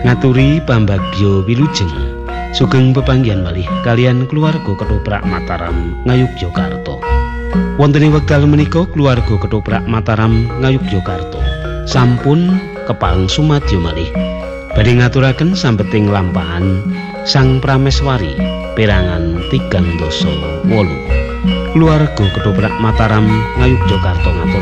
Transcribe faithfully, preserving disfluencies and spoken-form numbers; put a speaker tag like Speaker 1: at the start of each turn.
Speaker 1: ngaturi pambagyo wilujeng sugeng pepanggihan malih kalian keluarga Ketoprak Mataram Ngayogyakarta. Wonten ing wekdal menika keluarga Ketoprak Mataram Ngayogyakarta sampun kepareng sumadyo malih badhe ngaturaken sambeting lampahan Sang Prameswari perangan tigang dasa wolu. Keluarga Ketoprak Mataram Ngayogyakarta ngatur